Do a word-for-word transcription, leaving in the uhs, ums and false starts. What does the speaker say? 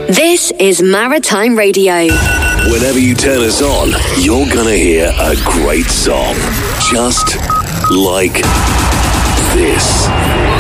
This is Maritime Radio. Whenever you turn us on, you're gonna hear a great song. Just like this.